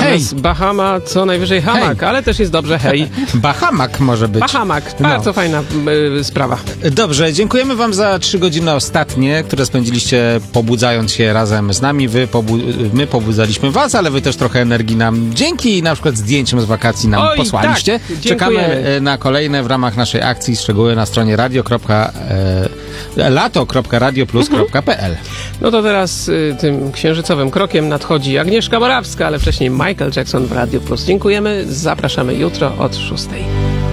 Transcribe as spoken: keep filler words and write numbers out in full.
Zamiast Bahama co najwyżej hamak, Hej. ale też jest dobrze, hej. Bahamak może być. Bahamak, No. bardzo fajna y, sprawa. Dobrze, dziękujemy wam za trzy godziny ostatnie, które spędziliście pobudzając się razem z nami. Wy pobu- my pobudzaliśmy was, ale wy też trochę energii nam dzięki na przykład zdjęciom z wakacji nam Oj, posłaliście. tak, Czekamy dziękujemy. e, na kolejne w ramach naszej akcji. Szczegóły na stronie radio. E, lato kropka radio plus kropka p l. No to teraz y, tym księżycowym krokiem nadchodzi Agnieszka Morawska, ale wcześniej Michael Jackson w Radio Plus. Dziękujemy, zapraszamy jutro od szóstej.